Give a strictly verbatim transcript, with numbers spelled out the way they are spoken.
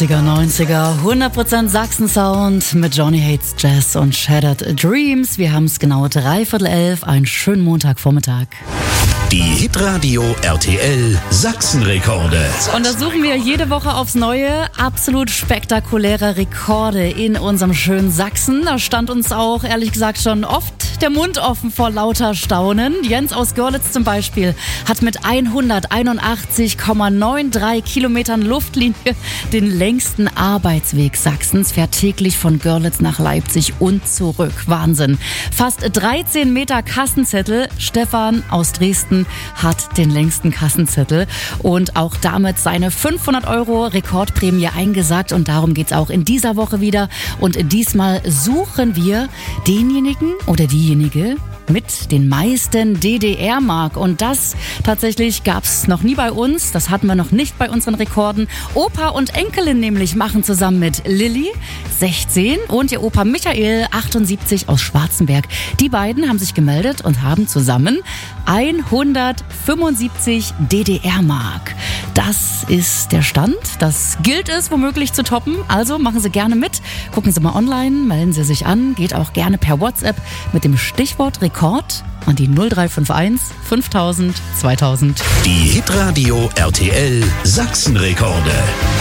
achtziger, neunziger, hundert Prozent Sachsen-Sound mit Johnny Hates Jazz und Shattered Dreams. Wir haben es genau dreiviertel elf, einen schönen Montagvormittag. Die Hitradio R T L Sachsenrekorde. Und da suchen wir jede Woche aufs Neue absolut spektakuläre Rekorde in unserem schönen Sachsen. Da stand uns auch, ehrlich gesagt, schon oft der Mund offen vor lauter Staunen. Jens aus Görlitz zum Beispiel hat mit hunderteinundachtzig Komma dreiundneunzig Kilometern Luftlinie den längsten Arbeitsweg Sachsens, fährt täglich von Görlitz nach Leipzig und zurück. Wahnsinn. Fast dreizehn Meter Kassenzettel. Stefan aus Dresden hat den längsten Kassenzettel und auch damit seine fünfhundert Euro Rekordprämie eingesagt. Und darum geht's auch in dieser Woche wieder. Und diesmal suchen wir denjenigen oder diejenige mit den meisten D D R-Mark. Und das tatsächlich gab's noch nie bei uns. Das hatten wir noch nicht bei unseren Rekorden. Opa und Enkelin nämlich machen zusammen mit Lilly, sechzehn, und ihr Opa Michael, achtundsiebzig, aus Schwarzenberg. Die beiden haben sich gemeldet und haben zusammen hundertfünfundsiebzig D D R-Mark. Das ist der Stand. Das gilt es womöglich zu toppen. Also machen Sie gerne mit. Gucken Sie mal online, melden Sie sich an. Geht auch gerne per WhatsApp mit dem Stichwort Rekord an die null drei fünf eins fünftausend zweitausend. Die Hitradio R T L Sachsenrekorde.